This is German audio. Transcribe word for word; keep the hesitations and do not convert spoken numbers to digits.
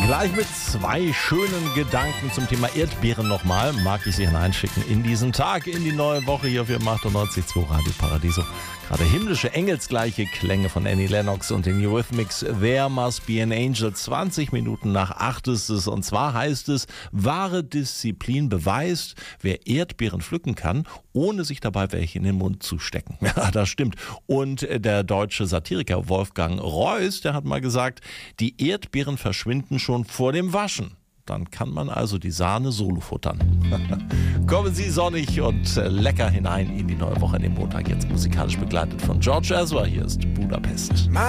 Gleich mit zwei schönen Gedanken zum Thema Erdbeeren nochmal mag ich Sie hineinschicken in diesen Tag, in die neue Woche hier auf achtundneunzig Komma zwei Radio Paradiso. Gerade himmlische, engelsgleiche Klänge von Annie Lennox und den Eurythmics. There Must Be an Angel. zwanzig Minuten nach acht ist es. Und zwar heißt es, wahre Disziplin beweist, wer Erdbeeren pflücken kann, ohne sich dabei welche in den Mund zu stecken. Ja, das stimmt. Und der deutsche Satiriker Wolfgang Reuss, der hat mal gesagt, die Erdbeeren verschwinden schon vor dem Waschen. Dann kann man also die Sahne solo futtern. Kommen Sie sonnig und lecker hinein in die neue Woche, an dem Montag. Jetzt musikalisch begleitet von George Ezra. Hier ist Budapest.